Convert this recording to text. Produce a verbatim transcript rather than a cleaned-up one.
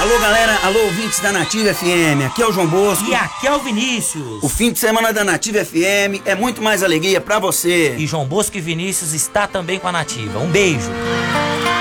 Alô, galera, alô, ouvintes da Nativa F M, aqui é o João Bosco. E aqui é o Vinícius. O fim de semana da Nativa F M é muito mais alegria pra você. E João Bosco e Vinícius está também com a Nativa. Um beijo.